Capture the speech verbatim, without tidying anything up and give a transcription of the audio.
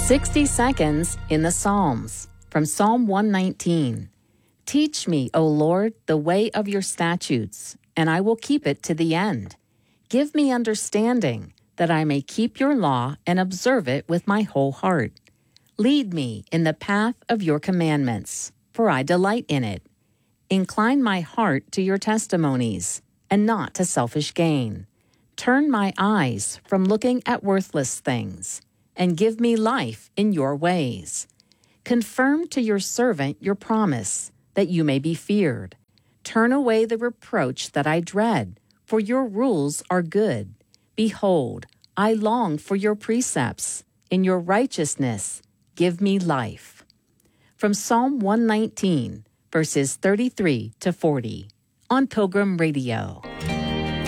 sixty seconds in the Psalms from Psalm one nineteen. Teach me, O Lord, the way of your statutes, and I will keep it to the end. Give me understanding, that I may keep your law and observe it with my whole heart. Lead me in the path of your commandments, for I delight in it. Incline my heart to your testimonies, and not to selfish gain. Turn my eyes from looking at worthless things, and give me life in your ways. Confirm to your servant your promise, that you may be feared. Turn away the reproach that I dread, for your rules are good. Behold, I long for your precepts. In your righteousness, give me life. From Psalm one nineteen, verses thirty-three to forty, on Pilgrim Radio.